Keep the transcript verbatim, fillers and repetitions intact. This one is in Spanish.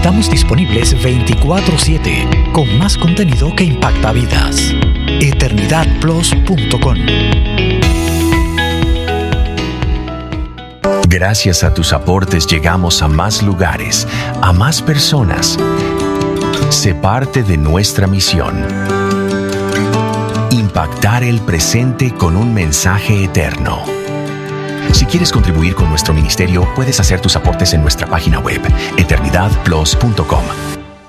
Estamos disponibles veinticuatro siete con más contenido que impacta vidas. eternidad plus punto com. Gracias a tus aportes llegamos a más lugares, a más personas. Sé parte de nuestra misión. Impactar el presente con un mensaje eterno. Si quieres contribuir con nuestro ministerio, puedes hacer tus aportes en nuestra página web, eternidad plus punto com.